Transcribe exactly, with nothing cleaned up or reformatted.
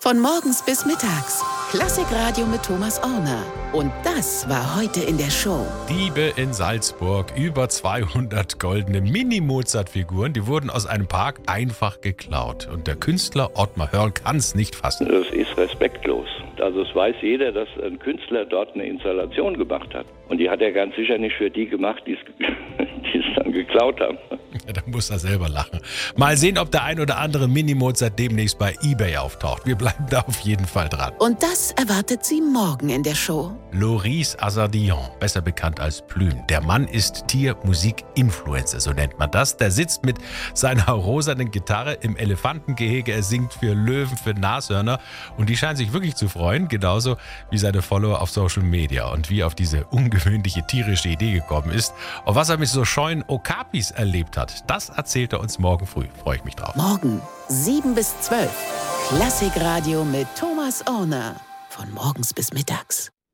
Von morgens bis mittags. Klassikradio mit Thomas Orner. Und das war heute in der Show. Diebe in Salzburg. Über zweihundert goldene Mini-Mozart-Figuren. Die wurden aus einem Park einfach geklaut. Und der Künstler Ottmar Hörl kann es nicht fassen. Das ist respektlos. Also es weiß jeder, dass ein Künstler dort eine Installation gemacht hat. Und die hat er ganz sicher nicht für die gemacht, die es dann geklaut haben. Ja, da muss er selber lachen. Mal sehen, ob der ein oder andere Mini-Mozart demnächst bei eBay auftaucht. Wir bleiben da auf jeden Fall dran. Und das erwartet Sie morgen in der Show. Loris Azardillon, besser bekannt als Plüm. Der Mann ist Tiermusik-Influencer, so nennt man das. Der sitzt mit seiner rosanen Gitarre im Elefantengehege. Er singt für Löwen, für Nashörner. Und die scheinen sich wirklich zu freuen, genauso wie seine Follower auf Social Media. Und wie er auf diese ungewöhnliche tierische Idee gekommen ist und was er mit so scheuen Okapis erlebt hat, das erzählt er uns morgen früh. Freue ich mich drauf. Morgen sieben bis zwölf. Klassikradio mit Thomas Orner. Von morgens bis mittags.